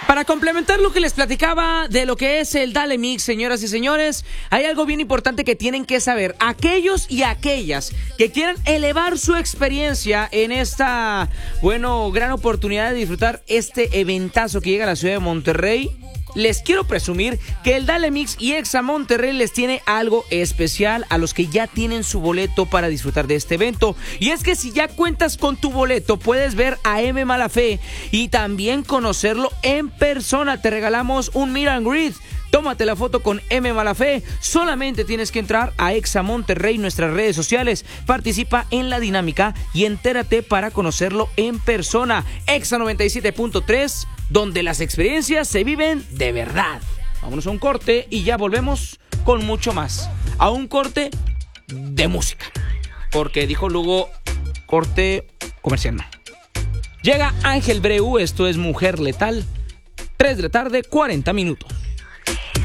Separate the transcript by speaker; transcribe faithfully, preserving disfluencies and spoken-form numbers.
Speaker 1: Para complementar lo que les platicaba de lo que es el Dale Mix, señoras y señores, hay algo bien importante que tienen que saber. Aquellos y aquellas que quieran elevar su experiencia en esta, bueno, gran oportunidad de disfrutar este eventazo que llega a la ciudad de Monterrey, les quiero presumir que el Dale Mix y Exa Monterrey les tiene algo especial a los que ya tienen su boleto para disfrutar de este evento. Y es que si ya cuentas con tu boleto, puedes ver a M. Malafé y también conocerlo en persona. Te regalamos un meet and greet. Tómate la foto con M. Malafé. Solamente tienes que entrar a Exa Monterrey, nuestras redes sociales. Participa en la dinámica y entérate para conocerlo en persona. Exa noventa y siete punto tres, donde las experiencias se viven de verdad. Vámonos a un corte y ya volvemos con mucho más. A un corte de música. Porque dijo Lugo, corte comercial no. Llega Ángel Breu, esto es Mujer Letal. tres de la tarde, cuarenta minutos.